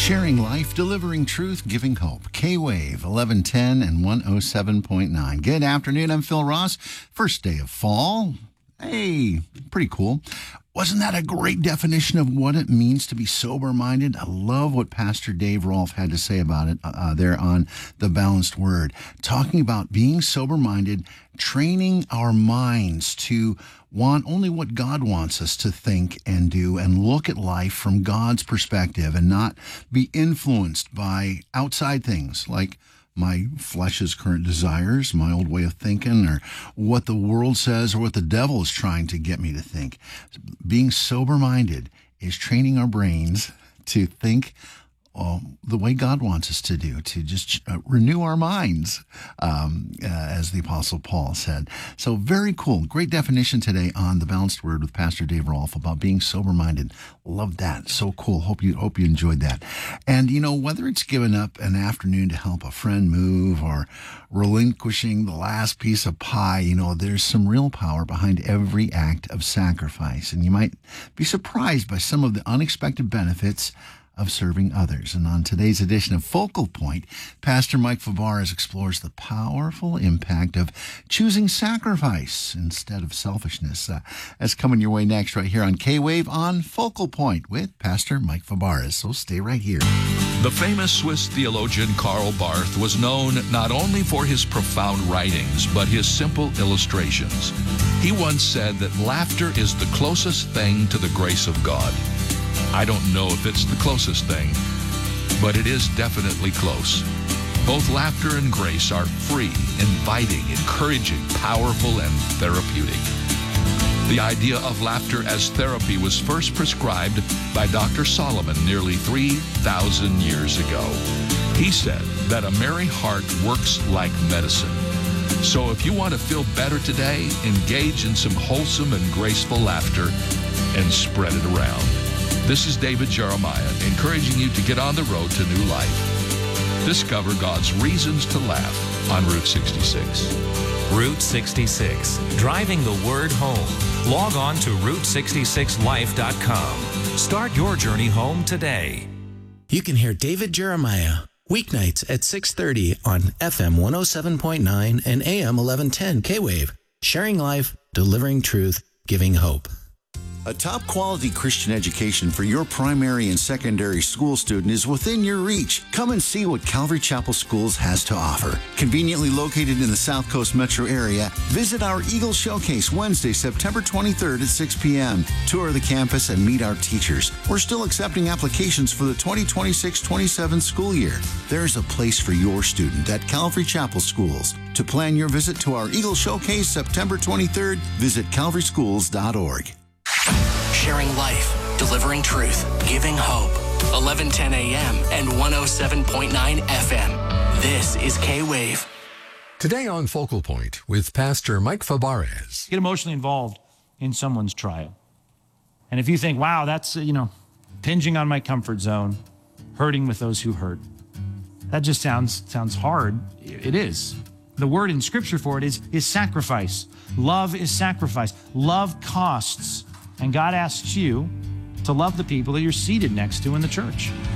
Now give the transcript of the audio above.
Sharing life, delivering truth, giving hope. K-Wave, 1110 and 107.9. Good afternoon, I'm Phil Ross. First day of fall. Hey, pretty cool. Wasn't that a great definition of what it means to be sober-minded? I love what Pastor Dave Rolfe had to say about it there on The Balanced Word. Talking about being sober-minded, training our minds to want only what God wants us to think and do and look at life from God's perspective and not be influenced by outside things like my flesh's current desires, my old way of thinking, or what the world says or what the devil is trying to get me to think. Being sober-minded is training our brains to think the way God wants us to do, to just renew our minds, as the Apostle Paul said. So very cool. Great definition today on The Balanced Word with Pastor Dave Rolfe about being sober-minded. Love that. So cool. Hope you enjoyed that. And, you know, whether it's giving up an afternoon to help a friend move or relinquishing the last piece of pie, you know, there's some real power behind every act of sacrifice. And you might be surprised by some of the unexpected benefits of serving others. And on today's edition of Focal Point, Pastor Mike Fabarez explores the powerful impact of choosing sacrifice instead of selfishness. That's coming your way next right here on K-Wave on Focal Point with Pastor Mike Fabarez. So stay right here. The famous Swiss theologian Karl Barth was known not only for his profound writings, but his simple illustrations. He once said that laughter is the closest thing to the grace of God. I don't know if it's the closest thing, but it is definitely close. Both laughter and grace are free, inviting, encouraging, powerful, and therapeutic. The idea of laughter as therapy was first prescribed by Dr. Solomon nearly 3,000 years ago. He said that a merry heart works like medicine. So if you want to feel better today, engage in some wholesome and graceful laughter and spread it around. This is David Jeremiah, encouraging you to get on the road to new life. Discover God's reasons to laugh on Route 66. Route 66, driving the word home. Log on to Route66Life.com. Start your journey home today. You can hear David Jeremiah weeknights at 6:30 on FM 107.9 and AM 1110 K-Wave. Sharing life, delivering truth, giving hope. A top-quality Christian education for your primary and secondary school student is within your reach. Come and see what Calvary Chapel Schools has to offer. Conveniently located in the South Coast metro area, visit our Eagle Showcase Wednesday, September 23rd at 6 p.m. Tour the campus and meet our teachers. We're still accepting applications for the 2026-27 school year. There's a place for your student at Calvary Chapel Schools. To plan your visit to our Eagle Showcase September 23rd, visit calvaryschools.org. Sharing life, delivering truth, giving hope. 1110 a.m. and 107.9 FM. This is K-Wave. Today on Focal Point with Pastor Mike Fabarez. Get emotionally involved in someone's trial. And if you think, wow, that's, impinging on my comfort zone, hurting with those who hurt. That just sounds hard. It is. The word in Scripture for it is sacrifice. Love is sacrifice. Love costs. And God asks you to love the people that you're seated next to in the church.